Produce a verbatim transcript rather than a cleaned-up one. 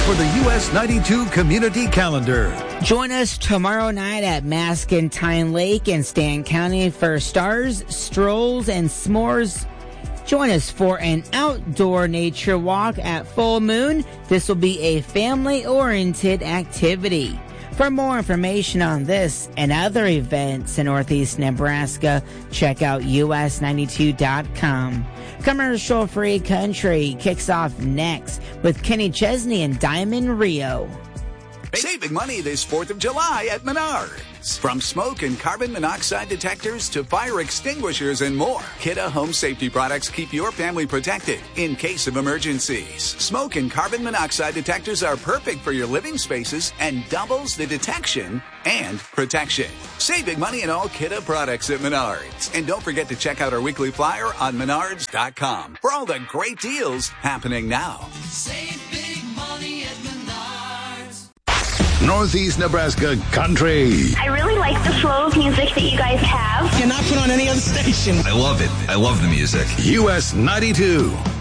for the U S ninety-two Community Calendar. Join us tomorrow night at Mascentine Lake in Stanton County for stars, strolls, and s'mores. Join us for an outdoor nature walk at full moon. This will be a family-oriented activity. For more information on this and other events in Northeast Nebraska, check out U S ninety-two dot com. Commercial-free country kicks off next with Kenny Chesney and Diamond Rio. Saving money this fourth of July at Menards. From smoke and carbon monoxide detectors to fire extinguishers and more, Kidde Home Safety products keep your family protected in case of emergencies. Smoke and carbon monoxide detectors are perfect for your living spaces and doubles the detection and protection. Save big money in all Kidde products at Menards. And don't forget to check out our weekly flyer on menards dot com for all the great deals happening now. Save big money at Menards. Northeast Nebraska Country. I really like the flow of music that you guys have. Cannot put on any other station. I love it. I love the music. U S ninety-two.